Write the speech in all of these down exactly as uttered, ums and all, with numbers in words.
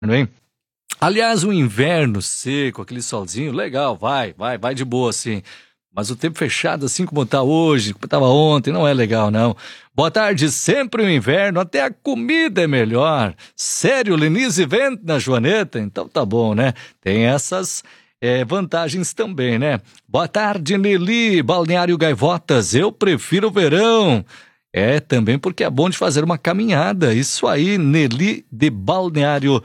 hein? Aliás, o inverno seco, aquele solzinho, legal, vai, vai, vai de boa, sim. Mas o tempo fechado, assim como tá hoje, como estava ontem, não é legal, não. Boa tarde, sempre o inverno, até a comida é melhor. Sério, Lenise vende na Joaneta? Então tá bom, né? Tem essas é, vantagens também, né? Boa tarde, Nelly, Balneário Gaivotas, eu prefiro o verão. É, também porque é bom de fazer uma caminhada. Isso aí, Nelly de Balneário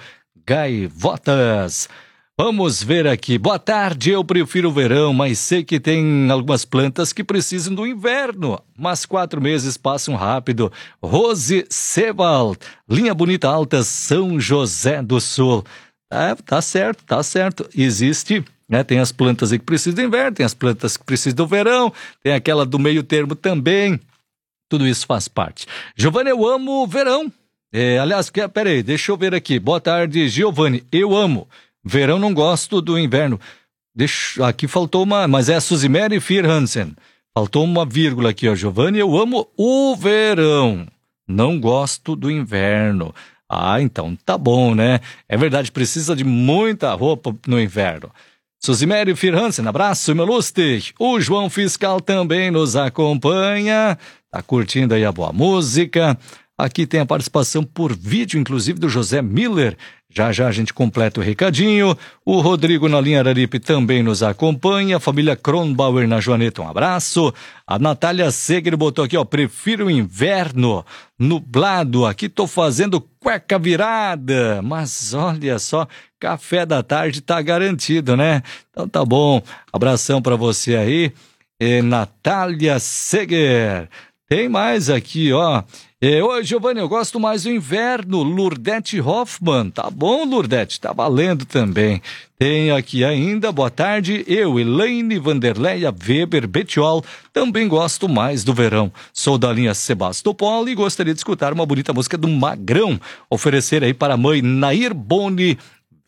Gaivotas. Vamos ver aqui. Boa tarde, eu prefiro o verão, mas sei que tem algumas plantas que precisam do inverno. Mas quatro meses passam rápido. Rose Sebald, linha bonita alta, São José do Sul. Tá, tá certo, tá certo. Existe, né? Tem as plantas aí que precisam do inverno, tem as plantas que precisam do verão, tem aquela do meio termo também. Tudo isso faz parte. Giovanni, eu amo o verão. É, aliás, peraí, deixa eu ver aqui. Boa tarde, Giovanni. Eu amo. Verão, não gosto do inverno. Deixa, aqui faltou uma, mas é a Suzimere Fier Hansen. Faltou uma vírgula aqui, ó. Giovanni, eu amo o verão. Não gosto do inverno. Ah, então tá bom, né? É verdade, precisa de muita roupa no inverno. Suzimere Fier Hansen, abraço, meu lustig. O João Fiscal também nos acompanha. Tá curtindo aí a boa música. Aqui tem a participação por vídeo, inclusive, do José Miller. Já já a gente completa o recadinho. O Rodrigo na linha Araripe também nos acompanha. A família Kronbauer na Joaneta, um abraço. A Natália Seger botou aqui, ó, prefiro o inverno nublado. Aqui tô fazendo cueca virada. Mas olha só, café da tarde tá garantido, né? Então tá bom. Abração pra você aí. É, Natália Seger. Tem mais aqui, ó. É, oi, Giovanni, eu gosto mais do inverno. Lurdete Hoffman. Tá bom, Lurdete, tá valendo também. Tem aqui ainda, boa tarde, eu, Elaine Vanderleia Weber Betiol, também gosto mais do verão. Sou da linha Sebastopol e gostaria de escutar uma bonita música do Magrão. Oferecer aí para a mãe Nair Boni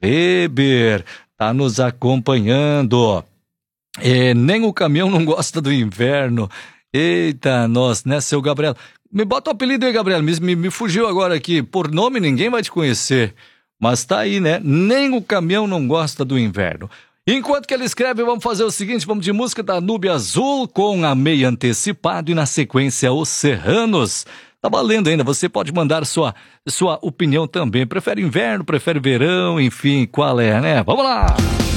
Weber. Tá nos acompanhando. É, nem o caminhão não gosta do inverno. Eita, nós, né, seu Gabriel? Me bota o apelido aí, Gabriel, me, me, me fugiu agora aqui. Por nome ninguém vai te conhecer. Mas tá aí, né? Nem o caminhão não gosta do inverno. Enquanto que ele escreve, vamos fazer o seguinte, vamos de música da Nube Azul com a meia antecipado e na sequência Os Serranos. Tá valendo ainda, você pode mandar sua, sua opinião também. Prefere inverno, prefere verão, enfim, qual é, né? Vamos lá!